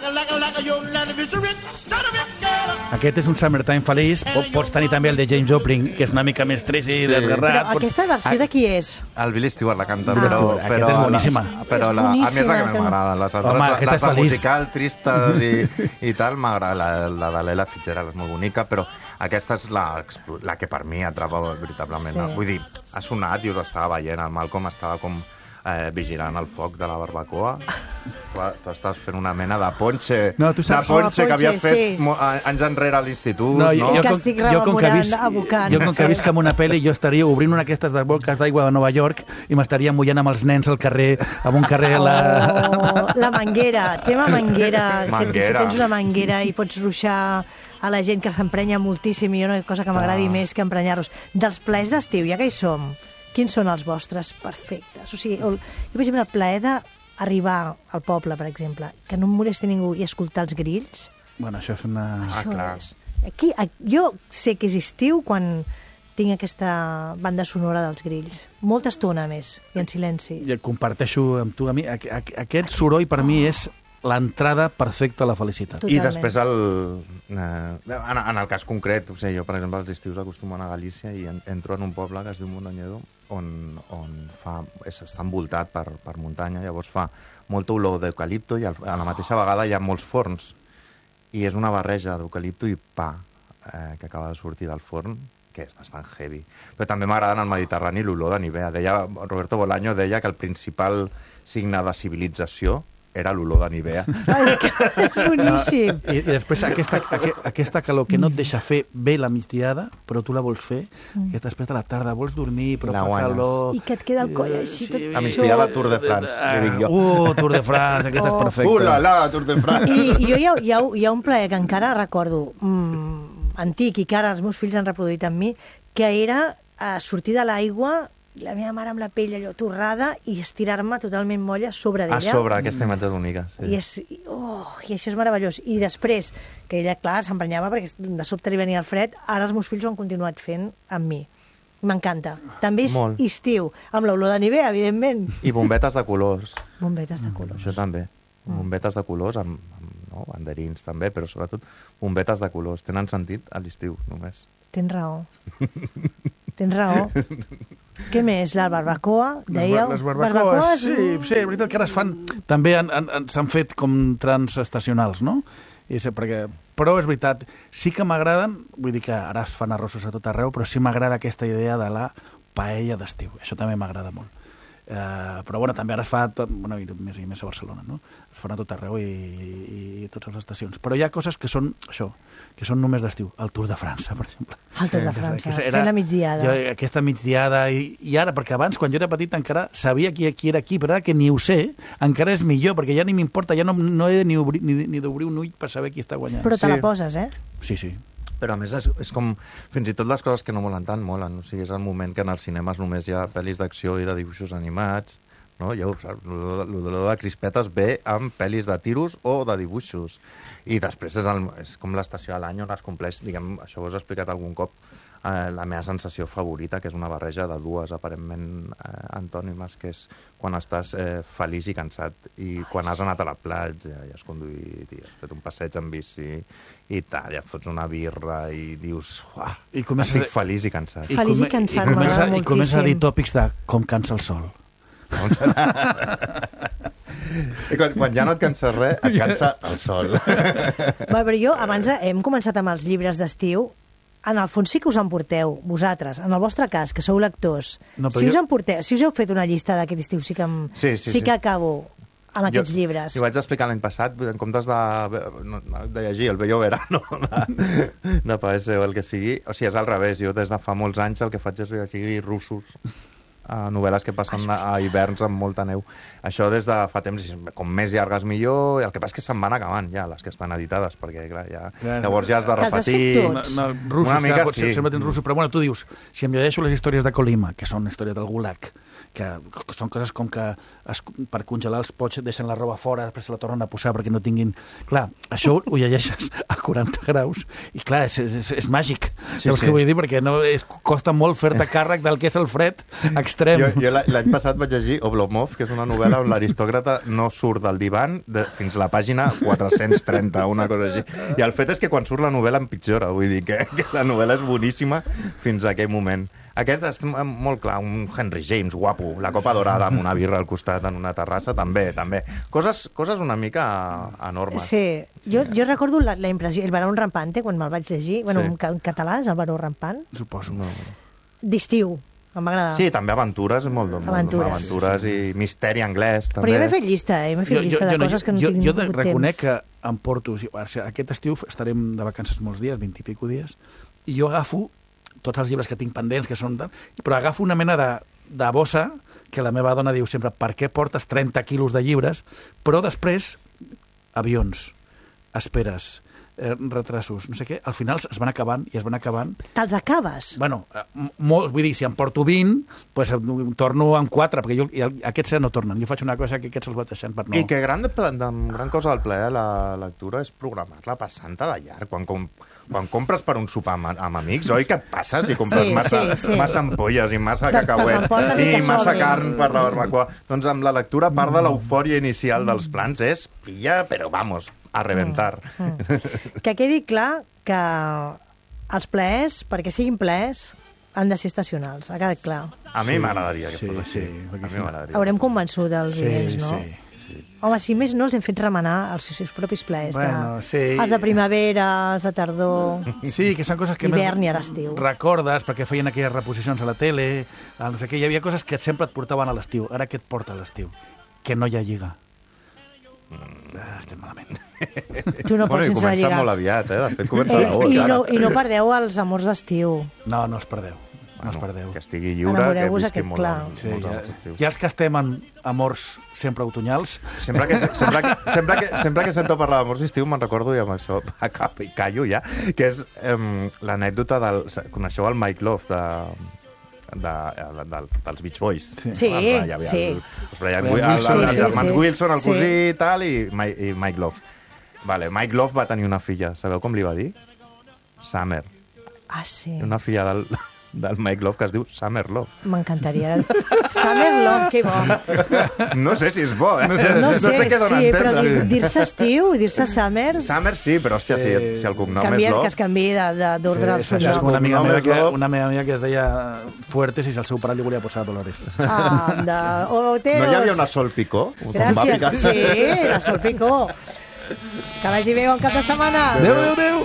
Aquest és un Summertime feliç. Pots tenir també el de James Joplin, que és una mica més trist i desgarrat. Però aquesta versió de qui és? El Billy Stewart la canta, Aquesta és boníssima. Però a mi és la que m'agrada. Les altres, la musical, trista i tal, m'agrada. La de l'Ella Fitzgerald és molt bonica, però aquesta és la que per mi atrapa veritablement. Vull dir, ha sonat i us estava veient. El Malcolm estava com vigilant el foc de la barbacoa. Tu estàs fent una mena de ponche, que havia fet anys enrere a l'institut. Que estic rememorant, abocant. Jo, com que visc en una pel·li, jo estaria obrint una d'aquestes de bolques d'aigua de Nova York i m'estaria mullant amb els nens al carrer, amb un carrer... La manguera, tema manguera. Si tens una manguera i pots ruixar a la gent que s'emprenya moltíssim, i una cosa que m'agradi més que emprenyar-los. Dels plaers d'estiu, ja que hi som, quins són els vostres perfectes? O sigui, jo, per exemple, el plaer d'arribar al poble, per exemple, que no em molesti ningú i escoltar els grills. Bueno, això és una... Aquí, jo sé que és estiu quan tinc aquesta banda sonora dels grills. Molta estona més, i en silenci. I comparteixo amb tu. A mi, aquest soroll per mi és l'entrada perfecta a la felicitat. Totalment. I després, en el cas concret, o sigui, jo, per exemple, els estius acostumo a anar a Galícia i entro en un poble que es diu Montañedo, on està envoltat per muntanya, llavors fa molta olor d'eucalipto i a la mateixa vegada hi ha molts forns. I és una barreja d'eucalipto i pa que acaba de sortir del forn, que és bastant heavy. Però també m'agrada en el Mediterrani l'olor de Nivea. Roberto Bolaño deia que el principal signe de civilització era l'olor de Nivea. És boníssim. I després aquesta calor que no et deixa fer bé la migdiada, però tu la vols fer, que després de la tarda vols dormir, però fa calor... I que et queda el coll així tot... La migdiada Tour de France, li dic jo. Tour de France, aquesta és perfecta. La, Tour de France. I jo hi ha un plaer que encara recordo, antic, i que ara els meus fills han reproduït amb mi, que era sortir de l'aigua, la meva mare amb la pell allò torrada i estirar-me totalment molla sobre d'ella. A sobre, aquesta imatge és única. Sí. I això és meravellós. I després, que ella, clar, s'emprenyava perquè de sobte li venia el fred, ara els meus fills ho han continuat fent amb mi. M'encanta. També és estiu, amb l'olor de Nivea, evidentment. I bombetes de colors. Bombetes de colors. Això també. Bombetes de colors, amb banderins també, però sobretot bombetes de colors. Tenen sentit a l'estiu, només. Tens raó. Tens raó. Què més? La barbacoa, dèieu? Les barbacoes, sí, és veritat que ara es fan... També s'han fet com transestacionals, no? Però és veritat, sí que m'agraden, vull dir que ara es fan arrossos a tot arreu, però sí m'agrada aquesta idea de la paella d'estiu. Això també m'agrada molt. Però bueno, també ara es fa més i més a Barcelona, no? Es fan a tot arreu i totes les estacions. Però hi ha coses que són això, que són només d'estiu. El Tour de França, per exemple. El Tour de França, fent la migdiada. Aquesta migdiada, i ara, perquè abans, quan jo era petit, encara sabia qui era qui, però ara que ni ho sé, encara és millor, perquè ja ni m'importa, ja no he ni d'obrir un ull per saber qui està guanyant. Però te la poses, eh? Sí. Però a més és com, fins i tot les coses que no molen tant, molen. O sigui, és el moment que en els cinemes només hi ha pel·lis d'acció i de dibuixos animats, no? L'olor de crispetes ve amb pel·lis de tiros o de dibuixos. I després és com l'estació de l'any on es compleix, diguem, això ho has explicat algun cop, la meva sensació favorita, que és una barreja de dues aparentment antònimes, que és quan estàs feliç i cansat, i quan has anat a la platja i has conduït i has fet un passeig en bici i tal, i et fots una birra i dius, estic feliç i cansat. Feliç i cansat, m'agrada moltíssim. I comença a dir tòpics de com cansa el sol. I quan ja no et cansa res, et cansa el sol. Però jo, abans hem començat amb els llibres d'estiu. En el fons sí que us en porteu, vosaltres, en el vostre cas, que sou lectors. Si us heu fet una llista d'aquest estiu, sí que acabo amb aquests llibres. Jo vaig explicar l'any passat, en comptes de llegir El bello verano, de Paese o el que sigui, o sigui, és al revés. Jo des de fa molts anys el que faig és llegir russos, novel·les que passen a hiverns amb molta neu. Això des de fa temps, com més llargues millor, el que passa és que se'n van acabant ja, les que estan editades, perquè clar, llavors ja has de repetir... Russos, potser sempre tens russos, però bueno, tu dius, si em llegeixo les històries de Colima, que són històries del Gulag, que són coses com que per congelar els pots deixen la roba fora, després se la tornen a posar perquè no tinguin... Clar, això ho llegeixes a 40 graus i clar, és màgic. Saps què vull dir? Perquè costa molt fer-te càrrec del que és el fred extrem. Jo l'any passat vaig llegir Oblomov, que és una novel·la on l'aristòcrata no surt del divan fins a la pàgina 430, una cosa així. I el fet és que quan surt la novel·la empitjora, vull dir que la novel·la és boníssima fins a aquell moment. Aquest és molt clar, un Henry James guapo, la copa dorada amb una birra al costat en una terrassa, també. Coses una mica enormes. Sí, jo recordo la impressió, el Baró Rampante, quan me'l vaig llegir, bueno, en català és el Baró Rampant. Suposo. D'estiu, em va agradar. Sí, també aventures, aventures i misteri anglès, també. Però jo m'he fet llista, de coses que no tinc jo temps. reconec que em porto... Aquest estiu estarem de vacances molts dies, 20 i pico dies, i jo agafo tots els llibres que tinc pendents, que són però agafo una mena de bossa, que la meva dona diu sempre, per què portes 30 quilos de llibres? Però després, avions, esperes, retrasos, no sé què, al final es van acabant i es van acabant. Te'ls acabes? Bueno, vull dir, si em porto 20, pues torno amb 4, perquè aquests no tornen. Jo faig una cosa que aquests els vaig deixant per no... I que gran cosa del plaer la lectura és programar-la passant-te de llarg. Quan compres per un sopar amb amics, oi que et passes i compres massa ampolles i massa cacauets i massa carn per la barbacoa? Doncs amb la lectura, part de l'eufòria inicial dels plans és pilla, però vamos, a reventar. Que quedi clar que els plaers, perquè siguin plaers, han de ser estacionals, ha quedat clar. A mi m'agradaria que fos així. Haurem convençut els oients, no? Home, si més no, els hem fet remenar els seus propis plaers. Els de primavera, els de tardor... Sí, que són coses que d'hivern i ara estiu. Recordes, perquè feien aquelles reposicions a la tele, no sé què, hi havia coses que sempre et portaven a l'estiu. Ara què et porta a l'estiu? Que no hi ha lliga. Estem malament. Tu no pots sense la lliga. Comença molt aviat, de fet comença a l'hora. I no perdeu els amors d'estiu. No els perdeu. No us perdeu. Que estigui lliure, que visqui molt. Hi ha els que estem en amors sempre otoñals. Sempre que sento parlar d'amors d'estiu me'n recordo, i amb això callo ja, que és l'anècdota del... Coneixeu el Mike Love dels Beach Boys? Sí. Els germans Wilson, el cosí i tal, i Mike Love. Mike Love va tenir una filla. Sabeu com li va dir? Summer. Ah, sí. Una filla del Mike Love que es diu Summer Love. M'encantaria. Summer Love, que bo. No sé si és bo, No sé què dona a entendre. Però dir-se estiu, dir-se Summer... Summer sí, però hòstia, si el cognom és Love... Que es canvi d'ordre al seu lloc. Una amiga meva que es deia Fuertes i el seu pare li volia posar Dolores. No hi havia una Sol Picó? Gràcies, sí, la Sol Picó. Que vagi bé, bon cap de setmana. Adéu.